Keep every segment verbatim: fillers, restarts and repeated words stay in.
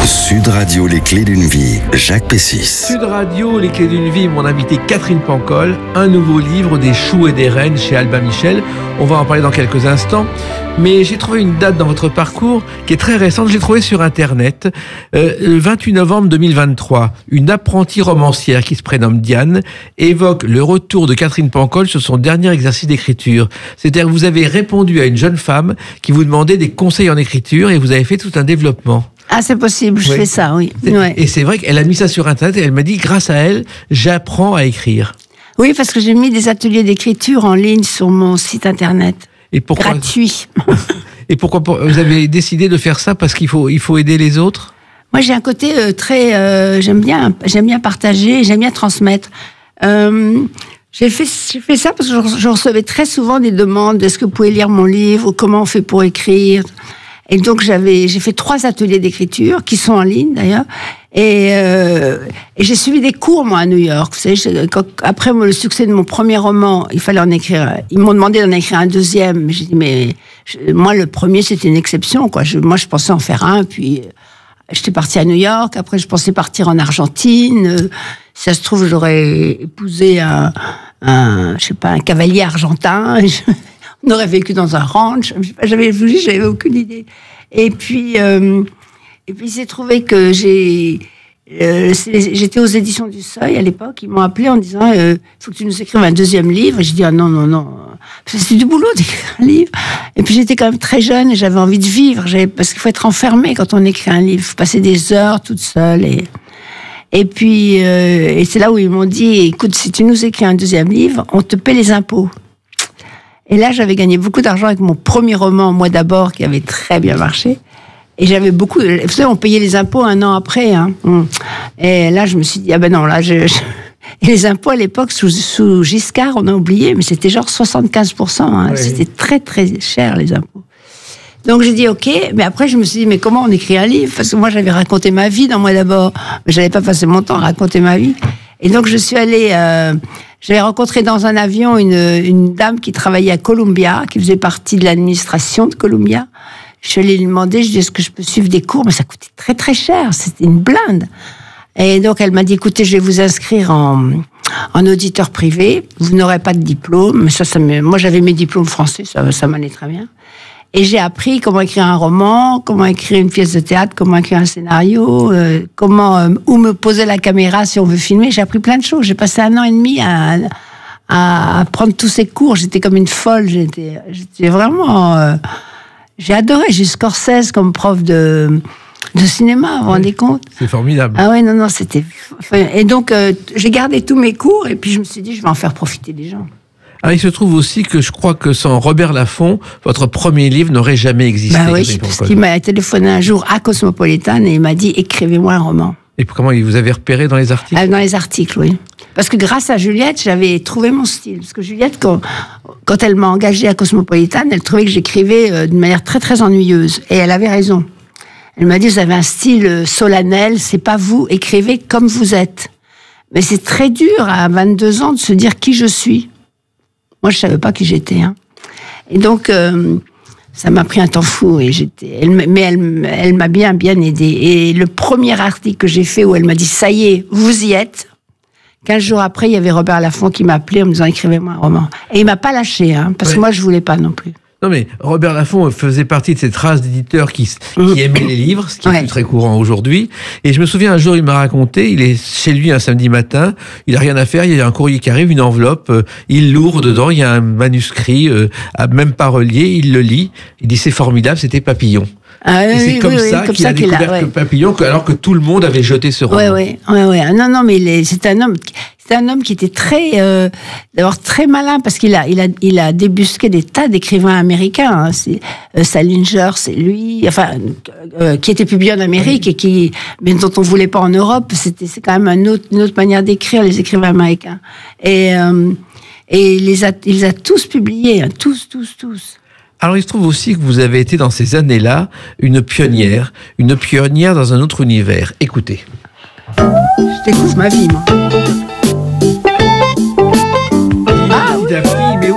Sud Radio, les clés d'une vie, Jacques Pessis. Sud Radio, les clés d'une vie, mon invité Catherine Pancol, un nouveau livre des choux et des rennes chez Albin Michel. On va en parler dans quelques instants. Mais j'ai trouvé une date dans votre parcours qui est très récente. Je l'ai trouvée sur Internet. Euh, le vingt-huit novembre deux mille vingt-trois, une apprentie romancière qui se prénomme Diane évoque le retour de Catherine Pancol sur son dernier exercice d'écriture. C'est-à-dire que vous avez répondu à une jeune femme qui vous demandait des conseils en écriture et vous avez fait tout un développement. Ah, c'est possible, je oui. fais ça, oui. C'est, ouais. Et c'est vrai qu'elle a mis ça sur Internet et elle m'a dit, grâce à elle, j'apprends à écrire. Oui, parce que j'ai mis des ateliers d'écriture en ligne sur mon site Internet. Et pourquoi, gratuit. Et pourquoi vous avez décidé de faire ça parce qu'il faut, il faut aider les autres? Moi, j'ai un côté euh, très... Euh, j'aime bien, j'aime bien partager, j'aime bien transmettre. Euh, j'ai, fait, j'ai fait ça parce que je, je recevais très souvent des demandes. Est-ce que vous pouvez lire mon livre? Comment on fait pour écrire? Et donc, j'avais, j'ai fait trois ateliers d'écriture, qui sont en ligne d'ailleurs, et, euh, et j'ai suivi des cours, moi, à New York. Vous savez, quand, après le succès de mon premier roman, il fallait en écrire, ils m'ont demandé d'en écrire un deuxième, mais j'ai dit, mais je, moi, le premier, c'était une exception, quoi. Je, moi, je pensais en faire un, puis euh, j'étais partie à New York, après, je pensais partir en Argentine. Euh, si ça se trouve, j'aurais épousé un, un, je sais pas, un cavalier argentin. On aurait vécu dans un ranch. J'avais, j'avais aucune idée. Et puis, euh, et puis, il s'est trouvé que j'ai, euh, j'étais aux éditions du Seuil à l'époque. Ils m'ont appelé en disant, il euh, faut que tu nous écrives un deuxième livre. Et j'ai dit, ah non, non, non. C'est du boulot d'écrire un livre. Et puis, j'étais quand même très jeune et j'avais envie de vivre. J'avais, parce qu'il faut être enfermé quand on écrit un livre. Il faut passer des heures toute seule. Et, et puis, euh, et c'est là où ils m'ont dit, écoute, si tu nous écris un deuxième livre, on te paie les impôts. Et là, j'avais gagné beaucoup d'argent avec mon premier roman, Moi d'abord, qui avait très bien marché. Et j'avais beaucoup... Vous savez, on payait les impôts un an après. Hein. Et là, je me suis dit, ah ben non, là, je... je... Et les impôts, à l'époque, sous, sous Giscard, on a oublié, mais c'était genre soixante-quinze pour cent. Hein. Oui. C'était très, très cher, les impôts. Donc, j'ai dit, OK. Mais après, je me suis dit, mais comment on écrit un livre? Parce que moi, j'avais raconté ma vie dans Moi d'abord. Mais j'avais pas passé mon temps à raconter ma vie. Et donc, je suis allée... Euh... J'avais rencontré dans un avion une, une dame qui travaillait à Columbia, qui faisait partie de l'administration de Columbia. Je suis allée lui demander, je lui ai dit, est-ce que je peux suivre des cours? Mais ça coûtait très très cher, c'était une blinde. Et donc elle m'a dit, écoutez, je vais vous inscrire en, en auditeur privé, vous n'aurez pas de diplôme. Mais ça, ça me, moi j'avais mes diplômes français, ça, ça m'allait très bien. Et j'ai appris comment écrire un roman, comment écrire une pièce de théâtre, comment écrire un scénario, euh, comment euh, où me poser la caméra si on veut filmer. J'ai appris plein de choses. J'ai passé un an et demi à, à, à prendre tous ces cours. J'étais comme une folle. J'étais, j'étais vraiment... Euh, j'ai adoré. J'ai eu Scorsese comme prof de, de cinéma, vous vous rendez compte? C'est formidable. Ah ouais, non, non, c'était... Et donc, euh, j'ai gardé tous mes cours et puis je me suis dit, je vais en faire profiter les gens. Alors, il se trouve aussi que je crois que sans Robert Laffont, votre premier livre n'aurait jamais existé. Bah oui, parce qu'il m'a téléphoné un jour à Cosmopolitan et il m'a dit, écrivez-moi un roman. Et comment il vous avait repéré dans les articles? ah, Dans les articles, oui. Parce que grâce à Juliette, j'avais trouvé mon style. Parce que Juliette, quand, quand elle m'a engagée à Cosmopolitan, elle trouvait que j'écrivais d'une manière très, très ennuyeuse. Et elle avait raison. Elle m'a dit, vous avez un style solennel, c'est pas vous, écrivez comme vous êtes. Mais c'est très dur à vingt-deux ans de se dire qui je suis. Moi, je savais pas qui j'étais. Hein. Et donc, euh, ça m'a pris un temps fou. Et j'étais, elle, mais elle, elle m'a bien, bien aidée. Et le premier article que j'ai fait où elle m'a dit, ça y est, vous y êtes. Quinze jours après, il y avait Robert Laffont qui m'appelait en me disant, écrivez-moi un roman. Et il m'a pas lâché, hein, parce ouais. que moi, je voulais pas non plus. Non mais Robert Laffont faisait partie de cette race d'éditeurs qui, qui aimaient les livres, ce qui ouais. est plus très courant aujourd'hui. Et je me souviens un jour, il m'a raconté, il est chez lui un samedi matin, il a rien à faire, il y a un courrier qui arrive, une enveloppe, euh, il l'ouvre dedans, il y a un manuscrit, euh, même pas relié, il le lit, il dit c'est formidable, c'était Papillon. Ah, oui, et c'est oui, comme oui, ça oui, comme qu'il ça a qu'il découvert a, ouais. que Papillon, alors que tout le monde avait jeté ce roman. Oui, oui, oui, oui. Non, non, mais il est, c'est un homme, c'est un homme qui était très, euh, d'abord très malin parce qu'il a, il a, il a débusqué des tas d'écrivains américains. Hein. C'est euh, Salinger, c'est lui, enfin, euh, qui était publié en Amérique oui. et qui, mais dont on voulait pas en Europe. C'était, c'est quand même un autre, une autre manière d'écrire les écrivains américains. Et euh, et il les a, il les a tous publiés, hein, tous, tous, tous. Alors, il se trouve aussi que vous avez été, dans ces années-là, une pionnière, une pionnière dans un autre univers. Écoutez. Je découvre ma vie, moi. Ah oui, mais oui,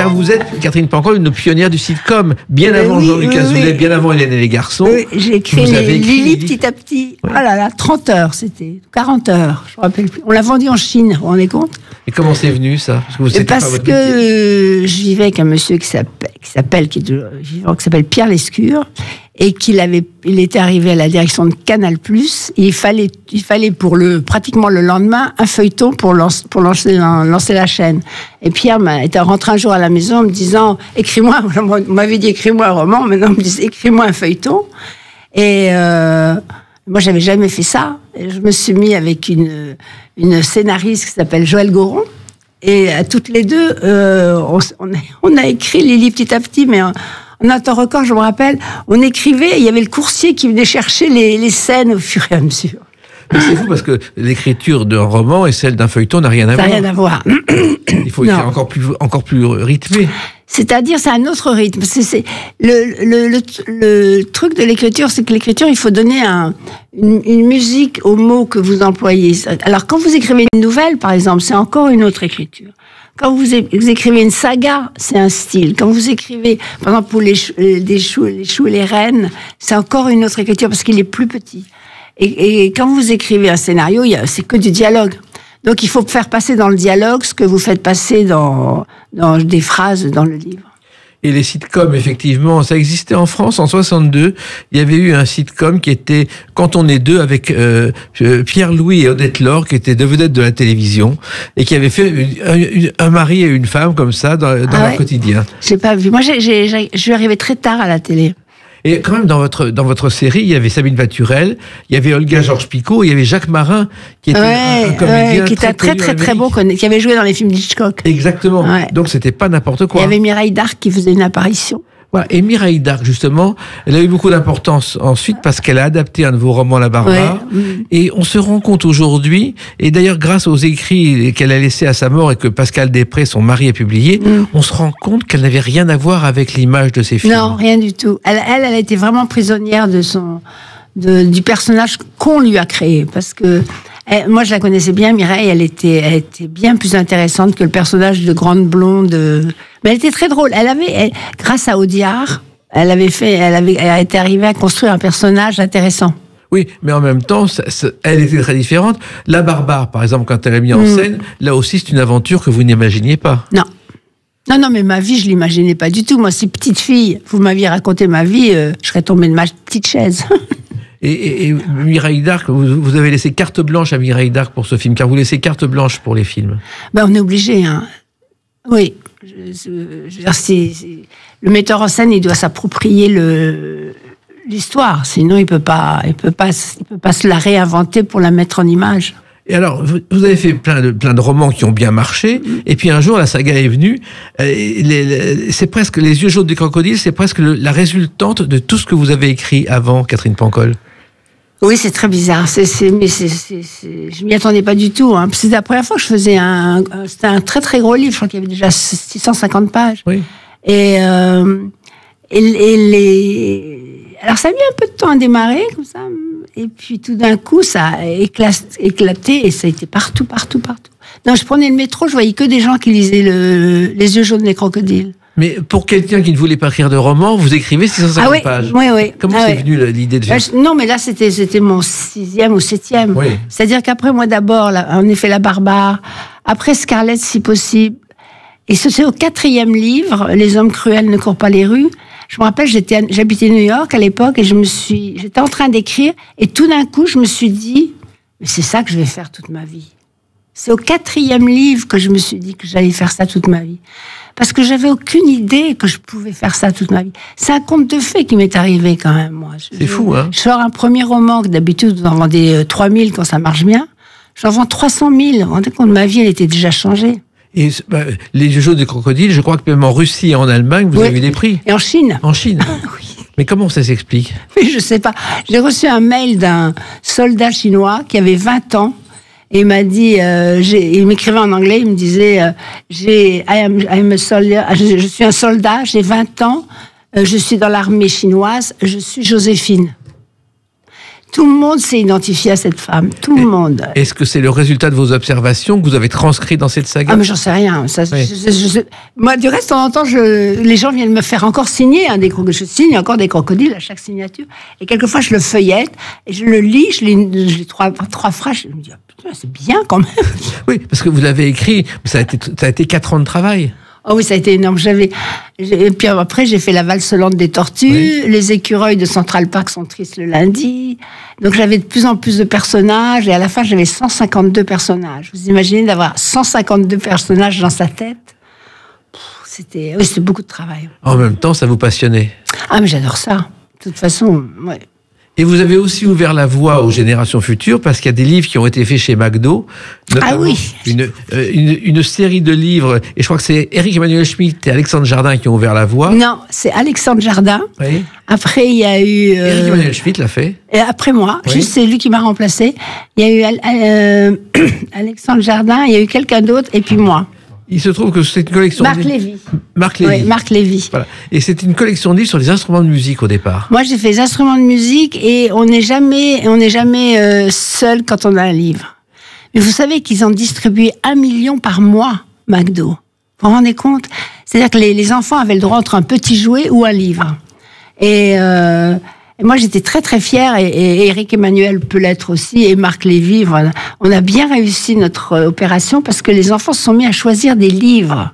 car vous êtes, Catherine Pancol, une pionnière du sitcom, bien avant oui, Jean-Luc oui, Azoulay, oui. bien avant Hélène et les garçons. Oui, j'ai écrit, Vous les, avez écrit Lily Lily. petit à petit. Oui. Oh là là, trente heures c'était, quarante heures, je me rappelle plus. On l'a vendu en Chine, vous vous rendez compte? Et comment c'est venu ça? Parce que, vous, c'était pas Parce votre que métier. euh, je vivais avec un monsieur qui s'appelle, qui s'appelle, qui est de- vivant, qui s'appelle Pierre Lescure, et qu'il avait, il était arrivé à la direction de Canal+. Et il fallait, il fallait pour le, pratiquement le lendemain, un feuilleton pour lancer, pour lancer, lancer la chaîne. Et Pierre m'a, était rentré un jour à la maison en me disant, écris-moi, on m'avait dit écris-moi un roman, maintenant on me dit écris-moi un feuilleton. Et, euh, moi, j'avais jamais fait ça. Et je me suis mis avec une, une scénariste qui s'appelle Joëlle Goron. Et à toutes les deux, euh, on, on, a, on a écrit Lily petit à petit, mais en, en un temps record, je me rappelle, on écrivait, et il y avait le coursier qui venait chercher les, les scènes au fur et à mesure. Mais c'est fou parce que l'écriture d'un roman et celle d'un feuilleton n'a rien à Ça n'a voir. rien à voir. Il faut écrire encore plus, encore plus rythmé. C'est-à-dire, c'est un autre rythme. C'est, c'est, le, le, le, le truc de l'écriture, c'est que l'écriture, il faut donner un, une, une musique aux mots que vous employez. Alors, quand vous écrivez une nouvelle, par exemple, c'est encore une autre écriture. Quand vous, é- vous écrivez une saga, c'est un style. Quand vous écrivez, par exemple, pour les, chou- euh, des choux, les choux et les reines, c'est encore une autre écriture parce qu'il est plus petit. Et, et quand vous écrivez un scénario, il y a, c'est que du dialogue. Donc, il faut faire passer dans le dialogue ce que vous faites passer dans, dans des phrases dans le livre. Et les sitcoms, effectivement, ça existait en France en soixante-deux. Il y avait eu un sitcom qui était Quand on est deux avec euh, Pierre-Louis et Odette Laure, qui étaient deux vedettes de la télévision et qui avaient fait une, une, un mari et une femme comme ça dans, dans Ah leur ouais. quotidien. J'ai pas vu. Moi, j'ai, j'ai, j'ai- je suis arrivée très tard à la télé. Et quand même, dans votre, dans votre série, il y avait Sabine Paturel, il y avait Olga Georges-Picot, il y avait Jacques Marin, qui était un, un Ouais, comédien ouais, qui était très, connu en très, très bon, Amérique. conna- qui avait joué dans les films d'Hitchcock. Exactement. Ouais. Donc, c'était pas n'importe Il quoi. y avait Mireille Darc qui faisait une apparition. Voilà. Et Mireille Darc, justement, elle a eu beaucoup d'importance ensuite parce qu'elle a adapté un de vos romans, La Barbare. Ouais. Et on se rend compte aujourd'hui, et d'ailleurs grâce aux écrits qu'elle a laissés à sa mort et que Pascal Després, son mari, a publié, Mm. on se rend compte qu'elle n'avait rien à voir avec l'image de ses films. Non, rien du tout. Elle, elle, elle a été vraiment prisonnière de son, de, du personnage qu'on lui a créé. Parce que elle- moi, je la connaissais bien, Mireille. Elle était, elle était bien plus intéressante que le personnage de grande blonde. euh, Mais elle était très drôle. Elle avait, elle- grâce à Audiard, elle avait fait, elle avait, elle était arrivée à construire un personnage intéressant. Oui, mais en même temps, ça- ça- elle était très différente. La Barbare, par exemple, quand elle a mis en Mm. scène, là aussi, c'est une aventure que vous n'imaginiez pas. Non. Non, non, mais ma vie, je l'imaginais pas du tout. Moi, si petite fille, vous m'aviez raconté ma vie, euh, je serais tombée de ma petite chaise. Et, et, et Mireille Darc, vous, vous avez laissé carte blanche à Mireille Darc pour ce film, car vous laissez carte blanche pour les films. Ben, on est obligé, hein. Oui. Je, je- je veux dire, c'est- c'est- le metteur en scène, il doit s'approprier le, l'histoire. Sinon, il peut pas, il peut pas, il peut pas se la réinventer pour la mettre en image. Et alors, vous, vous avez fait plein de, plein de romans qui ont bien marché, et puis un jour, la saga est venue. euh, et les- les- c'est presque Les yeux jaunes des crocodiles, c'est presque le- la résultante de tout ce que vous avez écrit avant, Catherine Pancol. Oui, c'est très bizarre. C'est, c'est, mais c'est, c'est, c'est- je m'y attendais pas du tout. Hein. C'est la première fois que je faisais un, un- c'était un très très gros livre. Je crois qu'il y avait déjà six cent cinquante pages. Oui. Et, euh, et, et les... Alors, ça a mis un peu de temps à démarrer, comme ça. Et puis, tout d'un coup, ça a éclaté, éclaté et ça a été partout, partout, partout. Non, je prenais le métro, je voyais que des gens qui lisaient le, Les yeux jaunes des crocodiles. Mais pour quelqu'un qui ne voulait pas écrire de roman, vous écrivez six cent cinquante Ah oui, pages. oui, oui. Comment Ah c'est oui. venu l'idée de Bah, faire je- Non, mais là, c'était, c'était mon sixième ou septième. Oui. C'est-à-dire qu'après, moi, d'abord, là, en effet, La Barbare. Après, Scarlett, si possible. Et ce, c'est au quatrième livre, Les hommes cruels ne courent pas les rues. Je me rappelle, j'étais, à- j'habitais New York à l'époque et je me suis, j'étais en train d'écrire et tout d'un coup, je me suis dit, mais c'est ça que je vais faire toute ma vie. C'est au quatrième livre que je me suis dit que j'allais faire ça toute ma vie. Parce que j'avais aucune idée que je pouvais faire ça toute ma vie. C'est un conte de fées qui m'est arrivé quand même, moi. Je- C'est fou, hein. Je sors un premier roman que d'habitude, vous en vendez euh, trois mille quand ça marche bien. J'en vends trois cent mille. Vous vous rendez compte, ma vie, elle était déjà changée. Et bah, Les yeux jaunes des crocodiles, je crois que même en Russie et en Allemagne, vous Oui. avez eu des prix. Et en Chine. En Chine. Mais comment ça s'explique? Mais je sais pas. J'ai reçu un mail d'un soldat chinois qui avait vingt ans. Et il m'a dit, euh, j'ai- il m'écrivait en anglais, il me disait, euh, j'ai, I am, I am a soldier, je, je suis un soldat, j'ai vingt ans, euh, je suis dans l'armée chinoise, je suis Joséphine. Tout le monde s'est identifié à cette femme, tout le monde. Est-ce que c'est le résultat de vos observations que vous avez transcrit dans cette saga? Ah mais j'en sais rien. Ça, oui. je, je, je, moi, du reste, de temps en temps, je, les gens viennent me faire encore signer hein, des crocodiles. Je signe encore des crocodiles à chaque signature. Et quelquefois, je le feuillette et je le lis. Je lis, je lis trois, trois phrases. Je me dis, oh, putain, c'est bien quand même. Oui, parce que vous l'avez écrit. Ça a été, ça a été quatre ans de travail. Oh oui, ça a été énorme. J'avais, et puis après, j'ai fait la valse lente des tortues. Oui. Les écureuils de Central Park sont tristes le lundi. Donc j'avais de plus en plus de personnages. Et à la fin, j'avais cent cinquante-deux personnages. Vous imaginez d'avoir cent cinquante-deux personnages dans sa tête? C'était, oui, c'était beaucoup de travail. En même temps, ça vous passionnait? Ah, mais j'adore ça. De toute façon, ouais. Et vous avez aussi ouvert la voie aux générations futures parce qu'il y a des livres qui ont été faits chez McDo. Ah oui. Une, euh, une, une série de livres. Et je crois que c'est Éric Emmanuel Schmitt et Alexandre Jardin qui ont ouvert la voie. Non, c'est Alexandre Jardin. Oui. Après, il y a eu... Euh... Éric Emmanuel Schmitt l'a fait. Et après moi. Oui. Juste, c'est lui qui m'a remplacé. Il y a eu euh, Alexandre Jardin, il y a eu quelqu'un d'autre, et puis moi. Il se trouve que c'est une collection... Marc Lévy. Marc Lévy. Oui, Marc Lévy. Voilà. Et c'est une collection de livres sur les instruments de musique au départ. Moi, j'ai fait les instruments de musique et on n'est jamais, on n'est jamais euh, seul quand on a un livre. Mais vous savez qu'ils en distribuaient un million par mois, McDo. Vous vous rendez compte? C'est-à-dire que les, les enfants avaient le droit entre un petit jouet ou un livre. Et... Euh, Et moi, j'étais très, très fière, et, et Éric Emmanuel peut l'être aussi, et Marc Lévy. Voilà. On a bien réussi notre euh, opération parce que les enfants se sont mis à choisir des livres.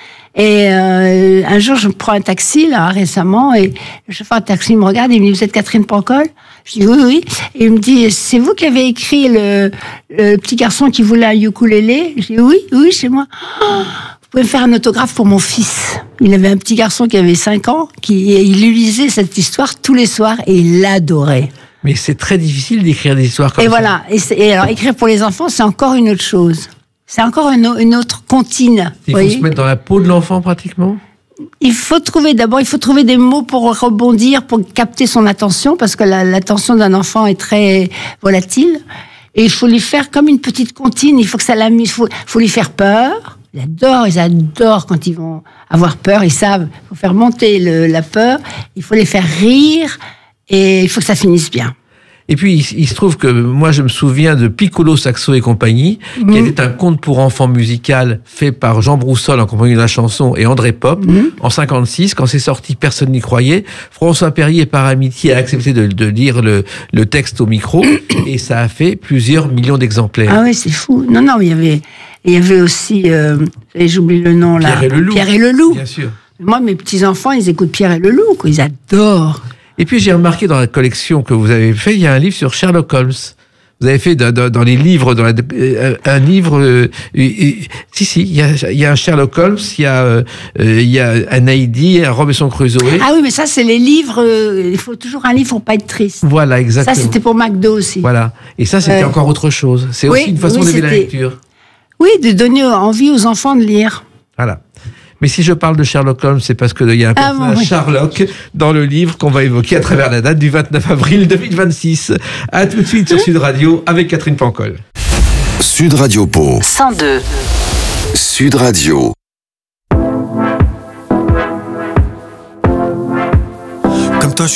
Et euh, un jour, je prends un taxi, là, récemment, et le chauffeur de taxi me regarde, et il me dit, vous êtes Catherine Pancol? Je dis, oui, oui. Et il me dit, c'est vous qui avez écrit le, le petit garçon qui voulait un ukulélé? Je dis, oui, oui, c'est moi. Oh, vous pouvez me faire un autographe pour mon fils. Il avait un petit garçon qui avait cinq ans, qui il lui lisait cette histoire tous les soirs et il l'adorait. Mais c'est très difficile d'écrire des histoires comme et ça. Voilà. Et, et alors, écrire pour les enfants, c'est encore une autre chose. C'est encore une, une autre comptine. Il faut voyez se mettre dans la peau de l'enfant, pratiquement. Il faut trouver, d'abord, il faut trouver des mots pour rebondir, pour capter son attention, parce que la, l'attention d'un enfant est très volatile. Et il faut lui faire comme une petite comptine. Il faut que ça l'amuse. Il faut, faut lui faire peur. Ils adorent, ils adorent quand ils vont avoir peur. Ils savent, il faut faire monter le, la peur. Il faut les faire rire. Et il faut que ça finisse bien. Et puis, il, il se trouve que moi, je me souviens de Piccolo, Saxo et compagnie, mmh. qui était un conte pour enfants musical fait par Jean Broussol en compagnie de la chanson et André Pop mmh. en cinquante-six. Quand c'est sorti, personne n'y croyait. François Perrier, par amitié, a accepté de, de lire le, le texte au micro et ça a fait plusieurs millions d'exemplaires. Ah oui, c'est fou. Non, non, mais il y avait, il y avait aussi, euh, j'oublie le nom là. Pierre et le Loup. Pierre et le Loup. Bien sûr. Moi, mes petits-enfants, ils écoutent Pierre et le Loup, quoi. Ils adorent. Et puis j'ai remarqué dans la collection que vous avez fait, il y a un livre sur Sherlock Holmes. Vous avez fait dans, dans, dans les livres, dans la, euh, un livre. Euh, euh, si si, il y a, il y a un Sherlock Holmes, il y a, euh, il y a un Heidi, un Robinson Crusoe. Ah oui, mais ça c'est les livres. Euh, il faut toujours un livre pour pas être triste. Voilà, exactement. Ça c'était pour McDo aussi. Voilà. Et ça c'était euh, encore autre chose. C'est oui, aussi une façon oui, d'élever la lecture. Oui, de donner envie aux enfants de lire. Voilà. Mais si je parle de Sherlock Holmes, c'est parce qu'il y a un personnage, ah bon, oui. Sherlock, dans le livre qu'on va évoquer à travers la date du vingt-neuf avril deux mille vingt-six. À tout de suite sur Sud Radio avec Catherine Pancol. Sud Radio Pau. cent deux. Sud Radio.